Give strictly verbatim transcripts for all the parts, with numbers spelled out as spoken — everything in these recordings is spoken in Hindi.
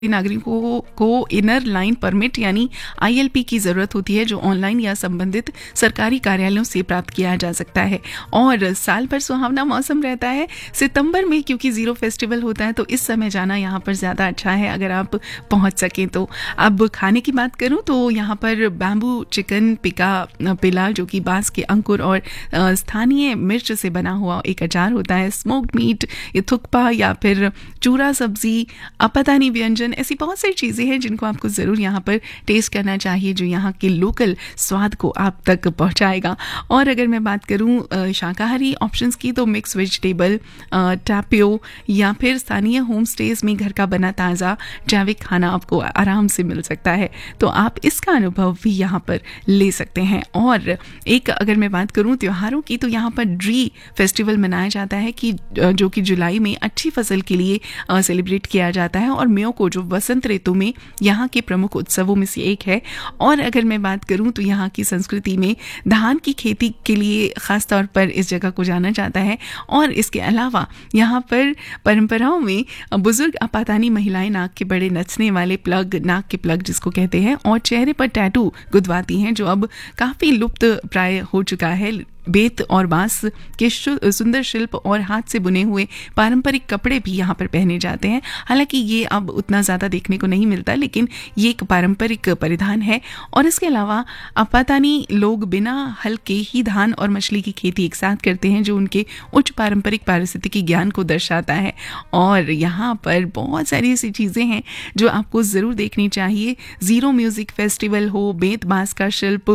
नागरिकों को इनर लाइन परमिट यानी आई एल पी की ज़रूरत होती है, जो ऑनलाइन या संबंधित सरकारी कार्यालयों से प्राप्त किया जा सकता है। और साल भर सुहावना मौसम रहता है। सितंबर में क्योंकि ज़ीरो फेस्टिवल होता है तो इस समय जाना यहाँ पर ज़्यादा अच्छा है अगर आप पहुँच सकें तो। अब खाने की बात करूँ तो यहाँ पर बैम्बू चिकन पिका पिला, जो कि बांस के अंकुर और स्थानीय मिर्च से बना हुआ एक अचार होता है, स्मोक्ड मीट, ये थुक्पा या फिर चूरा सब्जी, अपतानी व्यंजन, ऐसी बहुत सारी चीज़ें हैं जिनको आपको ज़रूर यहाँ पर टेस्ट करना चाहिए, जो यहाँ के लोकल स्वाद को आप तक पहुँचाएगा। और अगर मैं बात करूँ शाकाहारी ऑप्शंस की तो मिक्स वेजिटेबल, टैपियो या फिर स्थानीय होम स्टेज में घर का बना ताज़ा जैविक खाना आपको आराम से मिल सकता है, तो आप इसका अनुभव भी यहाँ पर ले सकते हैं। और एक अगर मैं बात करूँ त्योहारों की तो यहाँ पर ड्री फेस्टिवल मनाया जाता है कि जो कि जुलाई में अच्छी फसल के लिए सेलिब्रेट किया जाता है, और मेयो को जो वसंत ऋतु में यहाँ के प्रमुख उत्सवों में से एक है। और अगर मैं बात करूँ तो यहाँ की संस्कृति में धान की खेती के लिए खास तौर पर इस जगह को जाना जाता है। और इसके अलावा यहाँ पर परंपराओं में बुजुर्ग आपातानी महिलाएं नाक के बड़े नचने वाले प्लग, नाक के प्लग जिसको कहते हैं, और चेहरे पर टैटू गुदवाती हैं, जो अब काफ़ी लुप्त प्राय हो चुका है। बेत और बांस के सुंदर शिल्प और हाथ से बुने हुए पारंपरिक कपड़े भी यहाँ पर पहने जाते हैं। हालांकि ये अब उतना ज़्यादा देखने को नहीं मिलता, लेकिन ये एक पारंपरिक परिधान है। और इसके अलावा आपातानी लोग बिना हल के ही धान और मछली की खेती एक साथ करते हैं, जो उनके उच्च पारंपरिक पारिस्थितिकी ज्ञान को दर्शाता है। और यहाँ पर बहुत सारी ऐसी चीज़ें हैं जो आपको ज़रूर देखनी चाहिए। ज़ीरो म्यूज़िक फेस्टिवल हो, बेत बांस का शिल्प,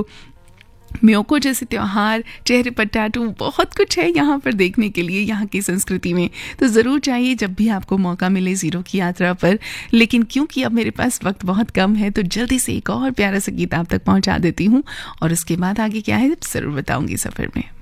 म्योको जैसे त्योहार, चेहरे पर टैटू, बहुत कुछ है यहाँ पर देखने के लिए यहाँ की संस्कृति में। तो ज़रूर चाहिए जब भी आपको मौका मिले ज़ीरो की यात्रा पर। लेकिन क्योंकि अब मेरे पास वक्त बहुत कम है तो जल्दी से एक और प्यारा सा गीत आप तक पहुँचा देती हूँ, और उसके बाद आगे क्या है ज़रूर बताऊँगी सफ़र में।